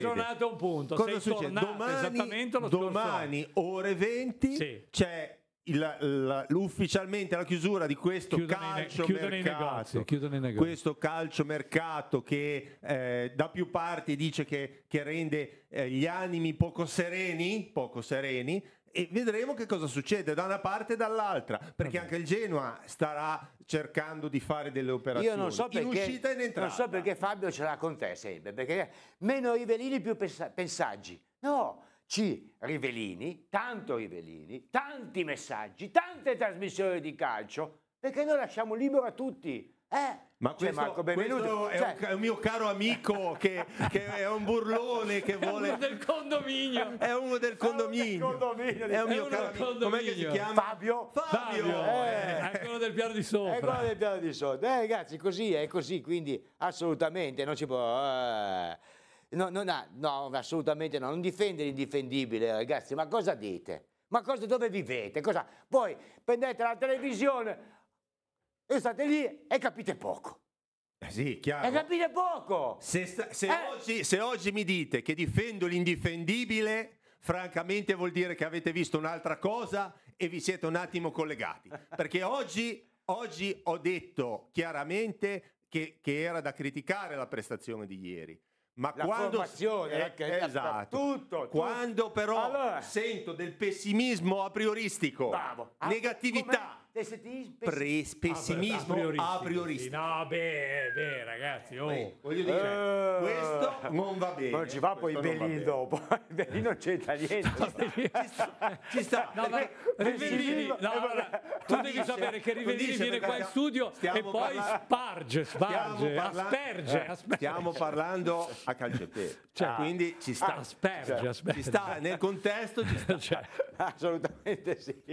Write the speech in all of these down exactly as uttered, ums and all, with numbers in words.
tornato a un punto. Cosa Sei succede? tornato Domani, esattamente lo domani ore venti sì. c'è il, la, ufficialmente la chiusura di questo calcio mercato, questo calcio mercato che eh, da più parti dice che, che rende eh, gli animi poco sereni, poco sereni. E vedremo che cosa succede da una parte e dall'altra, perché anche il Genoa starà cercando di fare delle operazioni. Io non so perché, in uscita e in entrata. Non so perché Fabio ce l'ha con te sempre, perché meno Rivellini più pensaggi. No, C, Rivellini, tanto Rivellini, tanti messaggi, tante trasmissioni di calcio, perché noi lasciamo libero a tutti. Eh? Ma questo, Marco questo è, cioè, un, è un mio caro amico che, che è un burlone che vuole... È uno del condominio. È uno del condominio. È un mio caro amico. Com'è che si chiama? Fabio. Fabio. Fabio. Eh. È quello del piano di sopra. È quello del piano di sopra. Eh, ragazzi, così è così, quindi assolutamente non si può... Eh. No, no, no, no, assolutamente no. Non difende l'indifendibile, ragazzi. Ma cosa dite? Ma cosa, dove vivete? Cosa? Poi prendete la televisione... E state lì e capite poco. Eh sì, chiaro. E capite poco. Se, sta, se, eh. oggi, se oggi mi dite che difendo l'indifendibile, francamente vuol dire che avete visto un'altra cosa e vi siete un attimo collegati. Perché oggi, oggi ho detto chiaramente che, che era da criticare la prestazione di ieri. Ma la quando formazione, eh, esatto. tutto, tutto. Quando però allora, sento del pessimismo a prioristico, bravo. negatività, Pre, pessimismo a prioristico. No, beh, beh, ragazzi, oh. Beh, voglio dire, uh, questo non va bene. Non ci va poi Belin dopo. Belin non c'entra niente. ci sta, ci sta. No, ma Rivellini, no, allora, tu devi sapere che Rivellini viene qua in studio e poi parla... sparge, sparge, parla... asperge, eh, asperge. Stiamo parlando a calcioppiede, cioè, ah, quindi ci sta, asperge, cioè, asperge. Ci sta nel contesto, ci sta. Cioè. Assolutamente sì.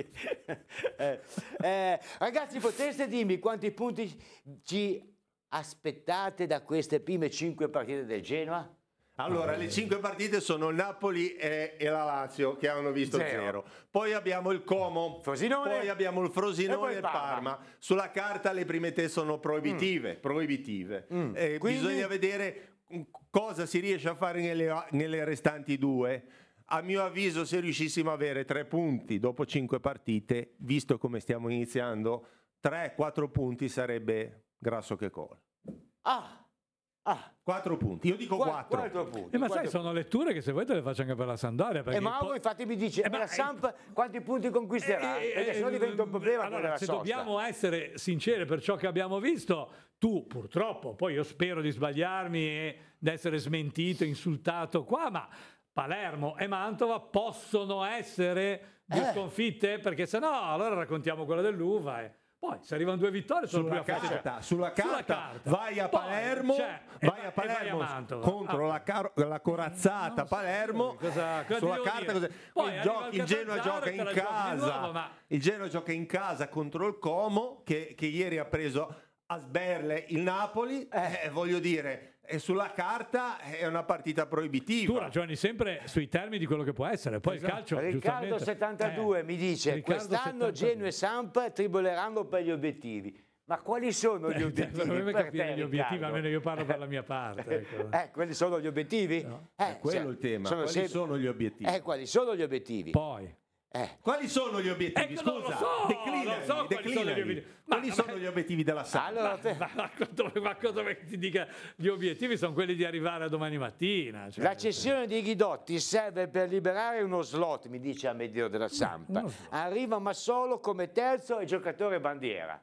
Eh, eh, ragazzi, poteste dirmi quanti punti ci aspettate da queste prime cinque partite del Genoa? Allora, le cinque partite sono il Napoli e, e la Lazio che hanno visto zero. zero. Poi abbiamo il Como, Frosinone, poi abbiamo il Frosinone e, e il Parma. Parma. Sulla carta le prime tre sono proibitive, mm. proibitive. Mm. Eh, Quindi... Bisogna vedere cosa si riesce a fare nelle, nelle restanti due. A mio avviso, se riuscissimo a avere tre punti dopo cinque partite, visto come stiamo iniziando, tre quattro punti sarebbe grasso che cola. Ah! Ah, quattro punti, io dico quattro. punti. Eh, ma sai, sono letture che se vuoi te le faccio anche per la Sampdoria. E eh, Mauro poi... infatti mi dice, eh, ma la Samp quanti punti conquisterà? Eh, perché eh, se no diventa un problema. Allora, se sosta. dobbiamo essere sinceri per ciò che abbiamo visto, tu purtroppo, poi io spero di sbagliarmi e di essere smentito, insultato qua, ma Palermo e Mantova possono essere due eh. sconfitte? Perché se no, allora raccontiamo quella dell'Uva e... Poi se arrivano due vittorie sono sulla, più carta, sulla, carta, sulla carta vai a Poi, Palermo, cioè, vai a Palermo vai a contro ah, la, caro, la corazzata so, Palermo cosa, cosa sulla carta cos'è? Poi il, gioco, il Genoa gioca in casa nuovo, ma... il Genoa gioca in casa contro il Como che, che ieri ha preso a sberle il Napoli, eh, voglio dire, e sulla carta è una partita proibitiva. Tu ragioni sempre sui termini di quello che può essere, poi esatto. il calcio Riccardo settantadue eh, mi dice Riccardo quest'anno settantadue. Genoa e Samp triboleranno per gli obiettivi. Ma quali sono gli obiettivi? Per capire te, gli obiettivi, almeno io parlo per la mia parte. Ecco. Eh, quelli sono gli obiettivi? No. Eh, è quello cioè, il tema, sono quali sempre... sono gli obiettivi? Eh, quali sono gli obiettivi? Poi Eh. Quali sono gli obiettivi? Ecco, Scusa, non lo so, declinali, non so quali sono gli obiettivi. Ma, quali ma, sono ma, gli obiettivi della Samp? Allora, ma, ma, ma, ma dove ti dica gli obiettivi sono quelli di arrivare a domani mattina. Cioè, la cessione di Ghidotti serve per liberare uno slot, mi dice Amedeo della Samp. No, arriva Massolo come terzo e giocatore bandiera.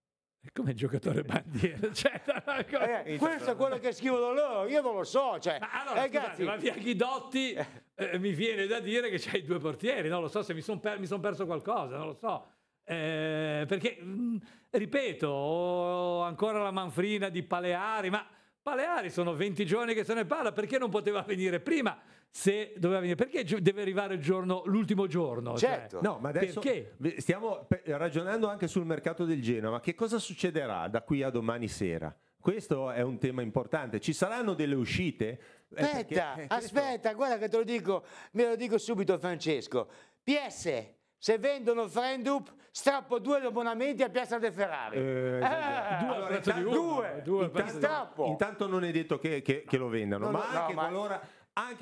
Come giocatore bandiera, cioè, eh, questo è quello che scrivono loro, io non lo so. Cioè, ma allora, ragazzi, scusate, ma via Ghidotti eh, mi viene da dire che c'hai due portieri, non lo so se mi sono per, son perso qualcosa, non lo so. Eh, perché, mh, ripeto, ho ancora la manfrina di Paleari, ma Paleari sono venti giorni che se ne parla, perché non poteva venire prima? Se doveva venire, perché deve arrivare il giorno, l'ultimo giorno? Certo. Cioè, no, ma adesso perché? Stiamo ragionando anche sul mercato del Genoa, ma che cosa succederà da qui a domani sera? Questo è un tema importante. Ci saranno delle uscite? Aspetta, eh, perché, eh, aspetta, questo... guarda che te lo dico, me lo dico subito Francesco. P S, se vendono Frendup, strappo due abbonamenti a Piazza del Ferrari. Eh, eh, due, allora, intanto, due, due intanto, strappo. Intanto non è detto che, che, che lo vendano, no, ma no, anche no, qualora anche